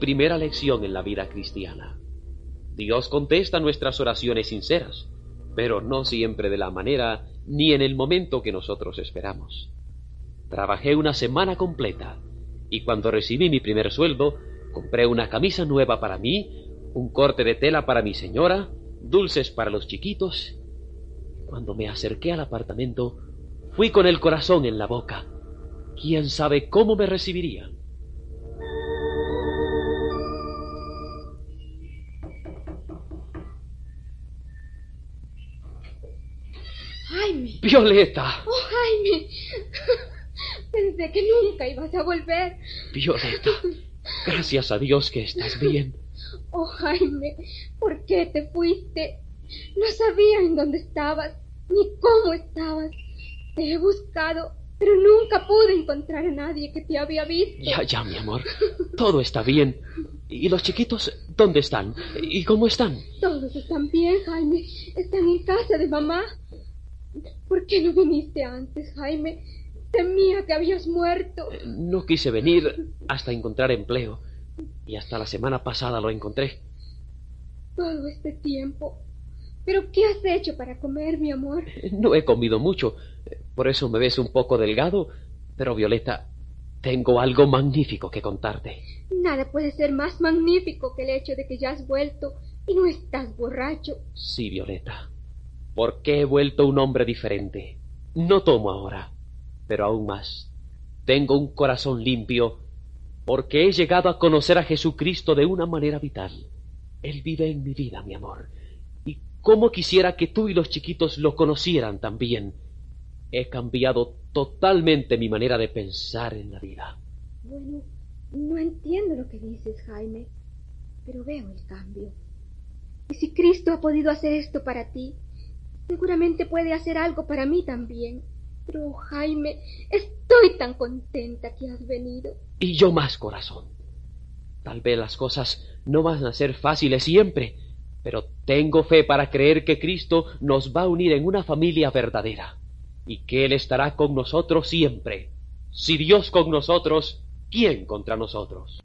primera lección en la vida cristiana. Dios contesta nuestras oraciones sinceras, pero no siempre de la manera ni en el momento que nosotros esperamos. Trabajé una semana completa y cuando recibí mi primer sueldo, compré una camisa nueva para mí, un corte de tela para mi señora, dulces para los chiquitos. Cuando me acerqué al apartamento, fui con el corazón en la boca. ¿Quién sabe cómo me recibirían? Jaime. ¡Violeta! Oh, Jaime. Pensé que nunca ibas a volver. Violeta, gracias a Dios que estás bien. Oh, Jaime, ¿por qué te fuiste? No sabía en dónde estabas, ni cómo estabas. Te he buscado, pero nunca pude encontrar a nadie que te había visto. Ya, mi amor. Todo está bien. ¿Y los chiquitos dónde están? ¿Y cómo están? Todos están bien, Jaime. Están en casa de mamá. ¿Por qué no viniste antes, Jaime? Temía que habías muerto. No quise venir hasta encontrar empleo. Y hasta la semana pasada lo encontré. Todo este tiempo. ¿Pero qué has hecho para comer, mi amor? No he comido mucho. Por eso me ves un poco delgado. Pero, Violeta, tengo algo magnífico que contarte. Nada puede ser más magnífico que el hecho de que ya has vuelto y no estás borracho. Sí, Violeta. Porque he vuelto un hombre diferente. No tomo ahora. Pero aún más, tengo un corazón limpio porque he llegado a conocer a Jesucristo de una manera vital. Él vive en mi vida, mi amor. Y cómo quisiera que tú y los chiquitos lo conocieran también. He cambiado totalmente mi manera de pensar en la vida. Bueno, no entiendo lo que dices, Jaime, pero veo el cambio. Y si Cristo ha podido hacer esto para ti, seguramente puede hacer algo para mí también. Pero, Jaime, estoy tan contenta que has venido. Y yo más, corazón. Tal vez las cosas no van a ser fáciles siempre, pero tengo fe para creer que Cristo nos va a unir en una familia verdadera y que Él estará con nosotros siempre. Si Dios con nosotros, ¿quién contra nosotros?